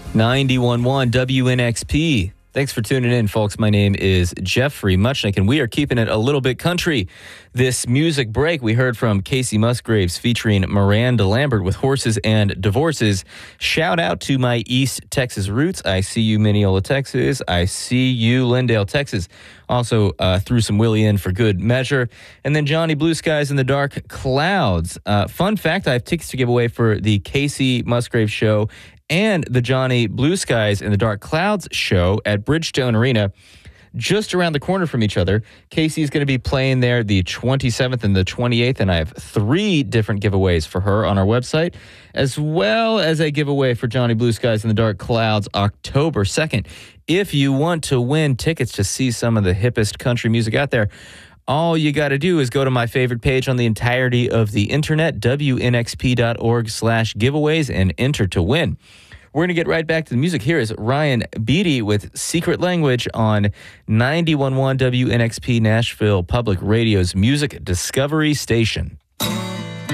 91.1 WNXP. Thanks for tuning in, folks. My name is Jeffrey Muchnick, and we are keeping it a little bit country. This music break, we heard from Casey Musgraves featuring Miranda Lambert with Horses and Divorces. Shout out to my East Texas roots. I see you, Mineola, Texas. I see you, Lindale, Texas. Also threw some Willie in for good measure. And then Johnny Blue Skies in the Dark Clouds. Fun fact, I have tickets to give away for the Casey Musgraves show and the Johnny Blue Skies in the Dark Clouds show at Bridgestone Arena, just around the corner from each other. Casey's going to be playing there the 27th and the 28th, and I have 3 different giveaways for her on our website, as well as a giveaway for Johnny Blue Skies in the Dark Clouds October 2nd. If you want to win tickets to see some of the hippest country music out there, all you got to do is go to my favorite page on the entirety of the internet, wnxp.org/giveaways, and enter to win. We're going to get right back to the music. Here is Ryan Beatty with Secret Language on 91.1 WNXP Nashville Public Radio's Music Discovery Station.